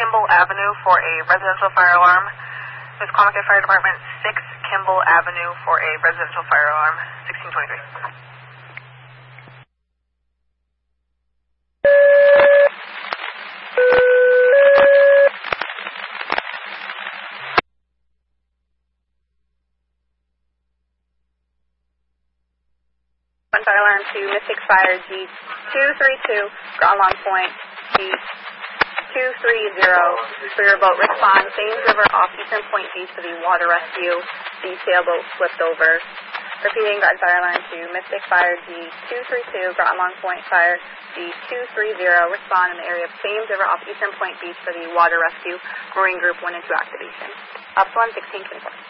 Kimball Avenue for a residential fire alarm. Misquamicut Fire Department, 6 Kimball Avenue for a residential fire alarm, 1623. Fire alarm to Mystic Fire G232, ground long point G230, clear boat respond, Thames River off Eastern Point Beach for the water rescue. The sailboat flipped over. Repeating, guard fire alarm to Mystic Fire G232, ground long point fire G230, respond in the area of Thames River off Eastern Point Beach for the water rescue. Marine Group 1 and 2 activation. Ops 1, 1624.